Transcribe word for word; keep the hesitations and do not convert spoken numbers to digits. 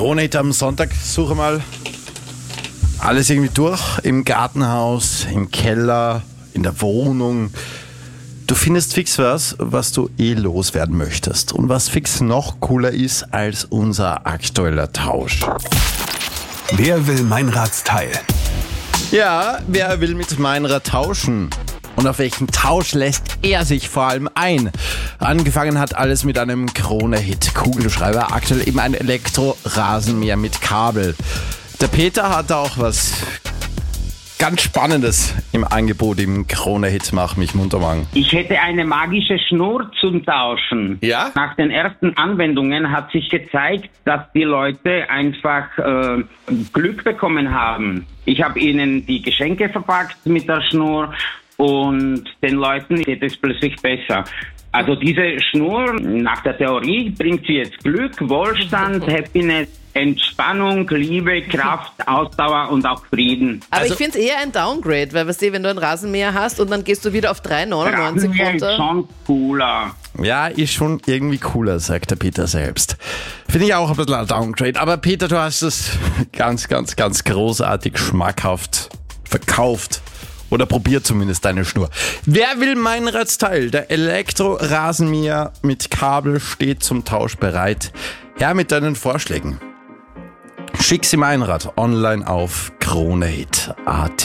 Krone-Hit am Sonntag, suche mal alles irgendwie durch. Im Gartenhaus, im Keller, in der Wohnung. Du findest fix was, was du eh loswerden möchtest. Und was fix noch cooler ist als unser aktueller Tausch. Wer will Meinradsteil? Ja, wer will mit Meinrad tauschen? Und auf welchen Tausch lässt er sich vor allem ein? Angefangen hat alles mit einem Krone-Hit. Kugelschreiber, aktuell eben ein Elektrorasenmäher mit Kabel. Der Peter hat auch was ganz Spannendes im Angebot im Krone-Hit. Mach mich munter, Mann. Ich hätte eine magische Schnur zum Tauschen. Ja? Nach den ersten Anwendungen hat sich gezeigt, dass die Leute einfach äh, Glück bekommen haben. Ich habe ihnen die Geschenke verpackt mit der Schnur und den Leuten geht es plötzlich besser. Also diese Schnur, nach der Theorie, bringt sie jetzt Glück, Wohlstand, Happiness, Entspannung, Liebe, Kraft, Ausdauer und auch Frieden. Aber Also- ich finde es eher ein Downgrade, weil weißt du, wenn du einen Rasenmäher hast und dann gehst du wieder auf drei neunundneunzig Rasenmäher ist runter. schon cooler. Ja, ist schon irgendwie cooler, sagt der Peter selbst. Finde ich auch ein bisschen ein Downgrade. Aber Peter, du hast es ganz, ganz, ganz großartig schmackhaft verkauft. Oder probiert zumindest deine Schnur. Wer will Meinradsteil? Der Elektrorasenmäher mit Kabel steht zum Tausch bereit. Her mit deinen Vorschlägen. Schick sie Meinrad online auf Kronehit punkt at.